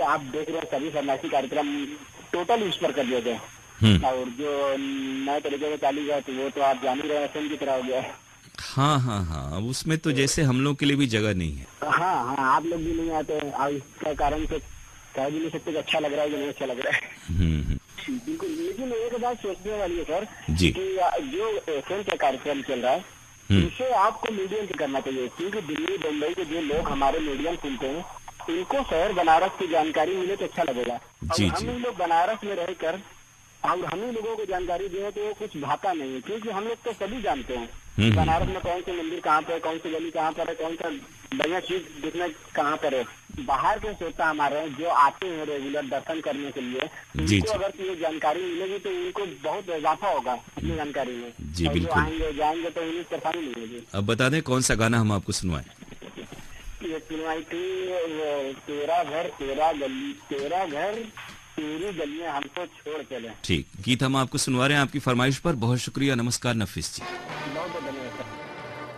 आप देख रहे हैं सभी फरमाइशी कार्यक्रम टोटल उस पर कर दिए गए, और जो नए तरीके से चालू हुआ तो वो तो आप जान ही रहे हैं, फिल्म की तरह हो गया है। हाँ हाँ हाँ, उसमें तो जैसे हम लोग के लिए भी जगह नहीं है। हाँ हाँ, आप लोग भी नहीं आते और इसका कारण से कह भी नहीं सकते कि अच्छा लग रहा है कि नहीं अच्छा लग रहा है। बिल्कुल, लेकिन एक बात सोचने वाली है सर जी। कि जो एफएम का कार्यक्रम चल रहा है इसे आपको मीडियम से करना चाहिए, क्योंकि दिल्ली बम्बई के जो लोग हमारे मीडियम सुनते हैं इनको शहर बनारस की जानकारी मिले तो अच्छा लगेगा। और हम ही लोग बनारस में रहकर और हम ही लोगों को जानकारी दें तो कुछ भाता नहीं है, क्योंकि हम लोग तो सभी जानते हैं बनारस में कौन से मंदिर कहाँ पर है, कौन सी गली कहाँ पर है, कौन सा बढ़िया चीज दिखने कहाँ पर है। बाहर के श्रोता हमारे जो आते हैं रेगुलर दर्शन करने के लिए, उनको अगर ये जानकारी मिलेगी तो उनको बहुत इजाफा होगा अपनी जानकारी में। जी बिल्कुल, आएंगे जाएंगे तो उन्हें परेशानी नहीं होगी। अब बता दें कौन सा गाना हम आपको सुनवाएं? ये सुनवाई थी तेरा घर तेरा गली, तेरा घर तेरी गलियां हमको छोड़ चले। ठीक, गीत हम आपको सुनवा रहे हैं आपकी फरमाइश पर। बहुत शुक्रिया, नमस्कार नफीस जी।